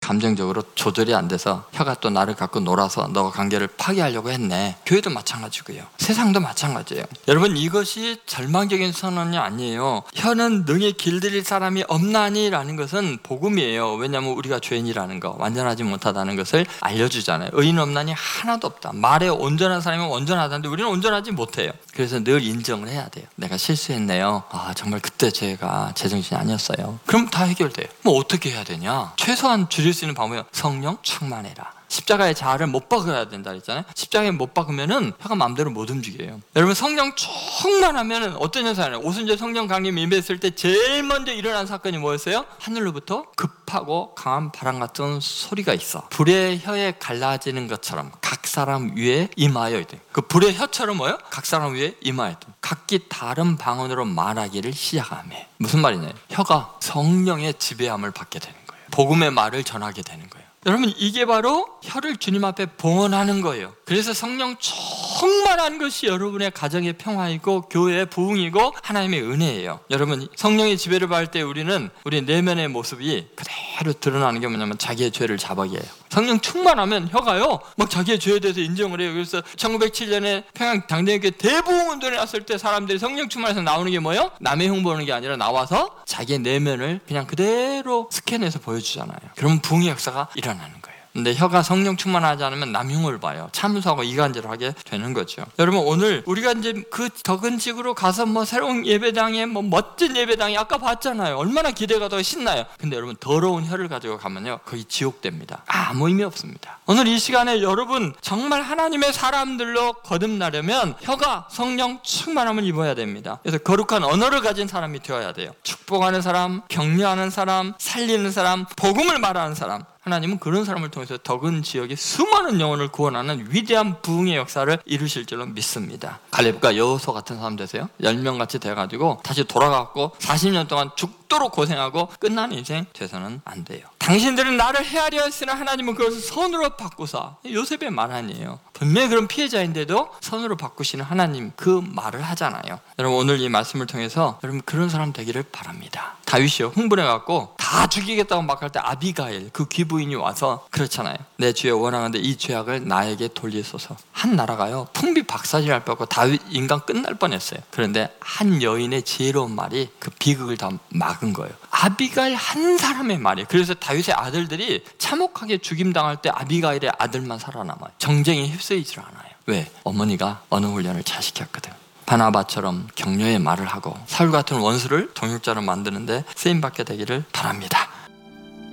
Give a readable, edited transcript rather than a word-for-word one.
감정적으로 조절이 안 돼서 혀가 또 나를 갖고 놀아서 너 관계를 파괴하려고 했네. 교회도 마찬가지고요. 세상도 마찬가지예요. 여러분, 이것이 절망적인 선언이 아니에요. 혀는 능히 길들일 사람이 없나니라는 것은 복음이에요. 왜냐하면 우리가 죄인이라는 거, 완전하지 못하다는 것을 알려주잖아요. 의인 없나니 하나도 없다. 말에 온전한 사람이 온전하다는데 우리는 온전하지 못해요. 그래서 늘 인정을 해야 돼요. 내가 실수했네요. 정말 그때 제가 제정신이 아니었어요. 그럼 다 해결돼요. 뭐 어떻게 해야 되냐? 최소한 줄일 수 있는 방법은 성령 충만해라. 십자가의 자아를 못 박아야 된다 그랬잖아요. 십자가에 못 박으면은 혀가 마음대로 못 움직여요. 여러분, 성령 충만하면은 어떤 현상이에요? 오순절 성령 강림 임했을 때 제일 먼저 일어난 사건이 뭐였어요? 하늘로부터 급하고 강한 바람 같은 소리가 있어. 불의 혀에 갈라지는 것처럼 각 사람 위에 임하여 있대. 그 불의 혀처럼 뭐예요? 각 사람 위에 임하여 있대. 각기 다른 방언으로 말하기를 시작하며. 무슨 말이냐? 혀가 성령의 지배함을 받게 되는 거예요. 복음의 말을 전하게 되는 거예요. 여러분, 이게 바로 혀를 주님 앞에 봉헌하는 거예요. 그래서 성령 충만한 것이 여러분의 가정의 평화이고 교회의 부흥이고 하나님의 은혜예요. 여러분, 성령의 지배를 받을 때 우리 내면의 모습이 그대로 드러나는 게 뭐냐면 자기의 죄를 자박이에요. 성령 충만하면 혀가요 막 자기의 죄에 대해서 인정을 해요. 그래서 1907년에 평양 당대교회 대부흥운동이 났을 때 사람들이 성령 충만해서 나오는 게 뭐예요? 남의 흉보는 게 아니라 나와서 자기의 내면을 그냥 그대로 스캔해서 보여주잖아요. 그러면 부흥의 역사가 일어나는 거예요. 근데 혀가 성령 충만하지 않으면 남흉을 봐요. 참소하고 이간질을 하게 되는 거죠. 여러분, 오늘 우리가 이제 그 덕은직으로 가서 뭐 새로운 예배당에 뭐 멋진 예배당이 아까 봤잖아요. 얼마나 기대가 더 신나요. 근데 여러분, 더러운 혀를 가지고 가면요 거의 지옥됩니다. 아무 의미 없습니다. 오늘 이 시간에 여러분 정말 하나님의 사람들로 거듭나려면 혀가 성령 충만함을 입어야 됩니다. 그래서 거룩한 언어를 가진 사람이 되어야 돼요. 축복하는 사람, 격려하는 사람, 살리는 사람, 복음을 말하는 사람. 하나님은 그런 사람을 통해서 덕은 지역의 수많은 영혼을 구원하는 위대한 부흥의 역사를 이루실 줄로 믿습니다. 갈렙과 여호수아 같은 사람 되세요. 10명같이 돼가지고 다시 돌아가고 40년 동안 죽도록 고생하고 끝나는 인생 돼서는 안 돼요. 당신들은 나를 헤아려 했으나 하나님은 그것을 선으로 바꾸사. 요셉의 말 아니에요. 분명히 그런 피해자인데도 선으로 바꾸시는 하나님, 그 말을 하잖아요. 여러분, 오늘 이 말씀을 통해서 여러분 그런 사람 되기를 바랍니다. 다윗이요, 흥분해갖고 다 죽이겠다고 막 할 때 아비가일 그 귀부인이 와서 그렇잖아요. 내 주여 원하건대 이 죄악을 나에게 돌리소서. 한 나라가요 풍비박산이랄 뻔하고 다윗 인간 끝날 뻔했어요. 그런데 한 여인의 지혜로운 말이 그 비극을 다 막은 거예요. 아비가일 한 사람의 말이에요. 그래서 다윗의 아들들이 참혹하게 죽임당할 때 아비가일의 아들만 살아남아요. 정쟁에 휩쓰이질 않아요. 왜? 어머니가 언어 훈련을 잘 시켰거든. 바나바처럼 격려의 말을 하고 사울 같은 원수를 동역자로 만드는데 쓰임받게 되기를 바랍니다.